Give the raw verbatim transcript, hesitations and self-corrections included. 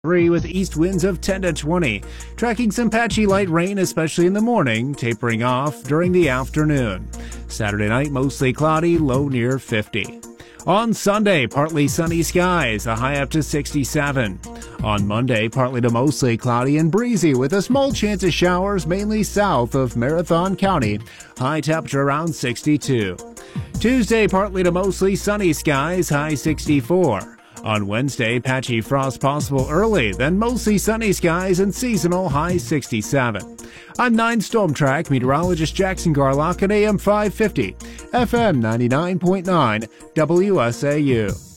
three with east winds of ten to twenty. Tracking some patchy light rain, especially in the morning, tapering off during the afternoon. Saturday night, mostly cloudy, low near fifty. On Sunday, partly sunny skies, a high up to sixty-seven. On Monday, partly to mostly cloudy and breezy with a small chance of showers mainly south of Marathon County. High temperature around sixty-two. Tuesday, partly to mostly sunny skies, high sixty-four. On Wednesday, patchy frost possible early, then mostly sunny skies and seasonal high sixty-seven. I'm nine Storm Track meteorologist Jackson Garlock at A M five fifty, F M ninety-nine point nine, W S A U.